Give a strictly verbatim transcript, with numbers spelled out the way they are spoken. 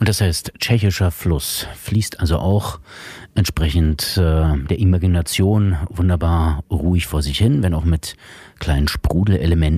Und das heißt, tschechischer Fluss fließt also auch entsprechend äh, der Imagination wunderbar ruhig vor sich hin, wenn auch mit kleinen Sprudelelementen.